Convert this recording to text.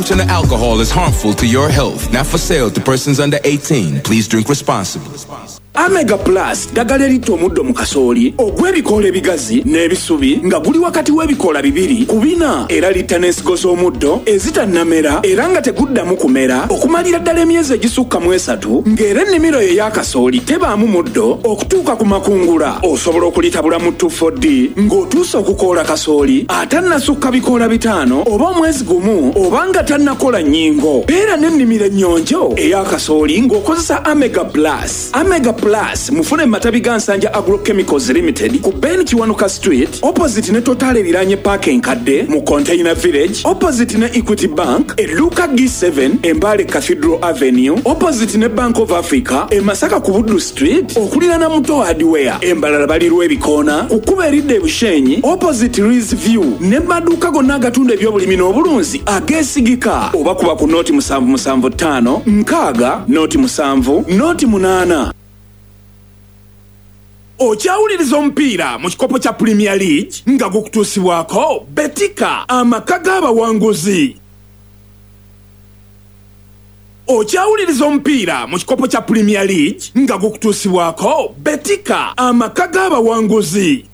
And alcohol is harmful to your health. Not for sale to persons under 18. Please drink responsibly. Omega Plus ddagala erita omuddo mu kasooli ogw'ebikoola ebigazi n'ebisubi nga guli wakati w'ebikoola bibiri ku bina era litta n'ensigo z'omuddo ezitannamera era nga teguddamu kumera okumalira ddala emyezi egisukka mu 3 ng'era ennimiro ye y'akasooli tebaamu muddo okutuuka ku makungula. Osobola okulitabula mu 2,4-D ng'otuusa okukoola kasooli atannasukka bikoola 5 oba omwezi gumu oba nga tannakola nnyingo. Beera n'ennimiro ennyonjo ey'akasooli ng'okozesa Omega Plus. Omega Plus mufune matabi ga Nsanja Agrochemicals Limited ku Ben Kiwanuka Street opposite ne Total ebiranye parking kadde mu Container Village opposite ne Equity Bank e Luka G7 Embale Cathedral Avenue opposite ne Bank of Africa e Masaka ku Buddu Street okulirana Muto Hardware Embalala balirwa ebikoona kukuba eridde Bushenyi opposite Rees View ne maduuka gonna agatunda ebyobulimi n'obulunzi ageesigika oba kuba ku noti 775 nkaaga noti 7 noti 8. Okyawuliriza omupiira mu kikopo kya Premier League nga gukutuusibwako Betika amaka g'abawanguzi. Okyawuliriza omupiira mu kikopo kya Premier League nga gukutuusibwako Betika amaka g'abawanguzi.